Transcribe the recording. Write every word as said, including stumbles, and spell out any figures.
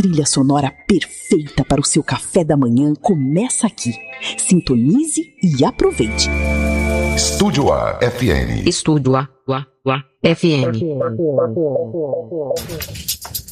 trilha sonora perfeita para o seu café da manhã começa aqui. Sintonize e aproveite. Estúdio A F M. Estúdio A, A, A, F M.